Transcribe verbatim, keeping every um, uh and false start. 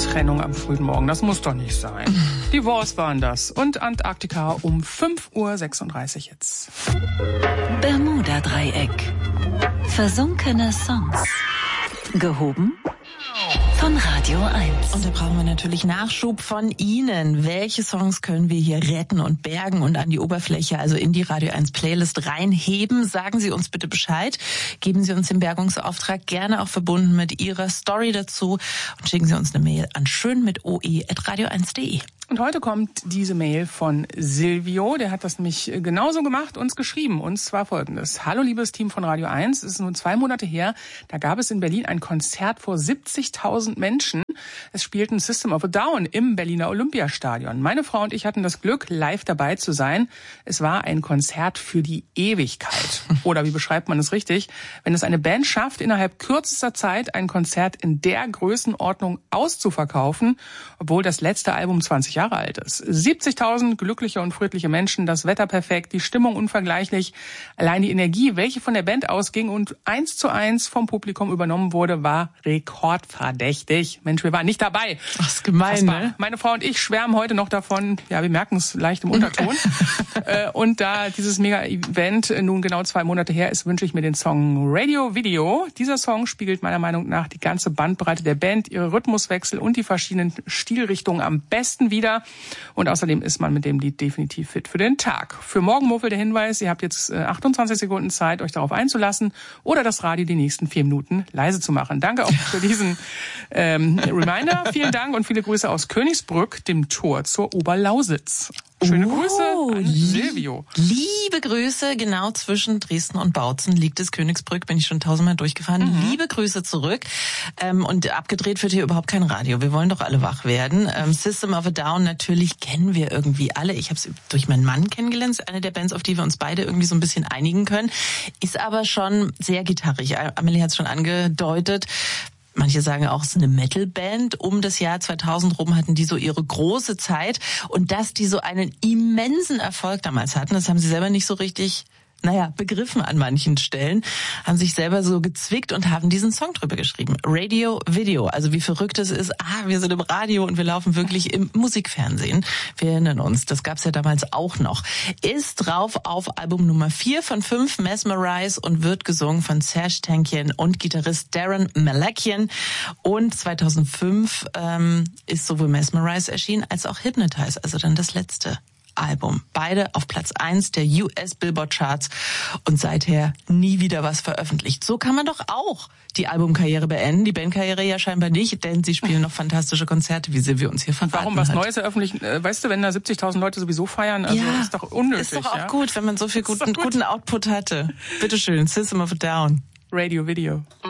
Trennung am frühen Morgen. Das muss doch nicht sein. Die Wars waren das. Und Antarktika um fünf Uhr sechsunddreißig jetzt. Bermuda-Dreieck. Versunkene Songs. Gehoben von Radio eins. Und da brauchen wir natürlich Nachschub von Ihnen. Welche Songs können wir hier retten und bergen und an die Oberfläche, also in die Radio eins Playlist reinheben? Sagen Sie uns bitte Bescheid. Geben Sie uns den Bergungsauftrag gerne auch verbunden mit Ihrer Story dazu und schicken Sie uns eine Mail an schön mit oe at radio eins punkt de. Und heute kommt diese Mail von Silvio. Der hat das nämlich genauso gemacht, uns geschrieben. Und zwar folgendes. Hallo liebes Team von Radio eins. Es ist nun zwei Monate her. Da gab es in Berlin ein Konzert vor siebzigtausend Menschen. Es spielten System of a Down im Berliner Olympiastadion. Meine Frau und ich hatten das Glück, live dabei zu sein. Es war ein Konzert für die Ewigkeit. Oder wie beschreibt man es richtig? Wenn es eine Band schafft, innerhalb kürzester Zeit ein Konzert in der Größenordnung auszuverkaufen, obwohl das letzte Album zwanzig Jahre alt ist. siebzigtausend glückliche und friedliche Menschen, das Wetter perfekt, die Stimmung unvergleichlich. Allein die Energie, welche von der Band ausging und eins zu eins vom Publikum übernommen wurde, war rekordverdächtig. Mensch, wir waren nicht dabei. Das ist gemein, ne? Meine Frau und ich schwärmen heute noch davon. Ja, wir merken es leicht im Unterton. Und da dieses Mega-Event nun genau zwei Monate her ist, wünsche ich mir den Song Radio Video. Dieser Song spiegelt meiner Meinung nach die ganze Bandbreite der Band, ihre Rhythmuswechsel und die verschiedenen Stilrichtungen am besten wieder. Und außerdem ist man mit dem Lied definitiv fit für den Tag. Für morgen Muffel der Hinweis, ihr habt jetzt achtundzwanzig Sekunden Zeit, euch darauf einzulassen oder das Radio die nächsten vier Minuten leise zu machen. Danke auch für diesen ähm, Reminder. Vielen Dank und viele Grüße aus Königsbrück, dem Tor zur Oberlausitz. Schöne oh, Grüße an Silvio. Liebe Grüße, genau zwischen Dresden und Bautzen liegt es, Königsbrück, bin ich schon tausendmal durchgefahren. Mhm. Liebe Grüße zurück. Ähm, und abgedreht wird hier überhaupt kein Radio. Wir wollen doch alle wach werden. Ähm, System of a Down, natürlich kennen wir irgendwie alle. Ich habe es durch meinen Mann kennengelernt, eine der Bands, auf die wir uns beide irgendwie so ein bisschen einigen können. Ist aber schon sehr gitarrig. Amelie hat es schon angedeutet. Manche sagen auch, es ist eine Metal-Band. Um das Jahr zweitausend rum hatten die so ihre große Zeit. Und dass die so einen immensen Erfolg damals hatten, das haben sie selber nicht so richtig, naja, begriffen an manchen Stellen, haben sich selber so gezwickt und haben diesen Song drüber geschrieben. Radio Video, also wie verrückt es ist, ah, wir sind im Radio und wir laufen wirklich im Musikfernsehen. Wir erinnern uns, das gab's ja damals auch noch. Ist drauf auf Album Nummer vier von fünf, Mesmerize, und wird gesungen von Serj Tankian und Gitarrist Darren Malakian. Und zweitausendfünf ähm, ist sowohl Mesmerize erschienen als auch Hypnotize, also dann das letzte Album. Beide auf Platz eins der U S Billboard Charts und seither nie wieder was veröffentlicht. So kann man doch auch die Albumkarriere beenden. Die Bandkarriere ja scheinbar nicht, denn sie spielen noch fantastische Konzerte, wie Silvio uns hier verraten hat. Warum was Neues veröffentlichen? Weißt du, wenn da siebzigtausend Leute sowieso feiern, also ja, ist doch unnötig. Ist doch auch ja? gut, wenn man so viel guten, guten Output hatte. Bitteschön, System of a Down. Radio Video.